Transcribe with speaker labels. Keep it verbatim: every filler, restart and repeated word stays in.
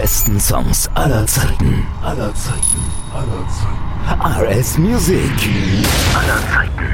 Speaker 1: besten Songs aller Zeiten. Aller Zeiten. Aller Zeiten. R S Music. Aller Zeiten.